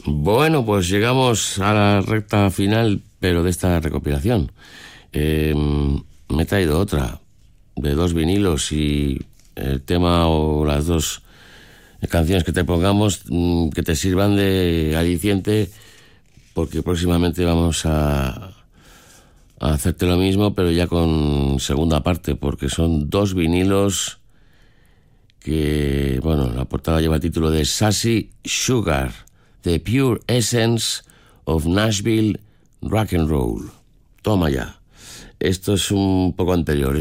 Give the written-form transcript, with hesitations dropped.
Bueno, pues llegamos a la recta final, pero de esta recopilación. Me he traído otra, de 2 vinilos, y el tema o las 2 canciones que te pongamos que te sirvan de aliciente, porque próximamente vamos a hacerte lo mismo, pero ya con segunda parte, porque son 2 vinilos que, bueno, la portada lleva el título de Sassy Sugar, The Pure Essence of Nashville Rock and Roll. Toma ya. Esto es un poco anterior.